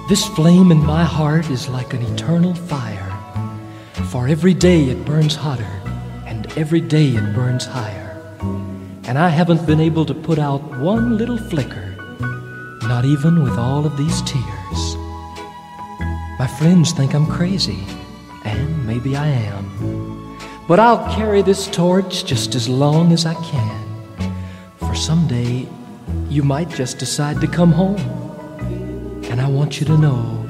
This flame in my heart is like an eternal fire, for every day it burns hotter, and every day it burns higher. And I haven't been able to put out one little flicker, not even with all of these tears. My friends think I'm crazy, and maybe I am, but I'll carry this torch just as long as I can, for someday you might just decide to come home, and I want you to know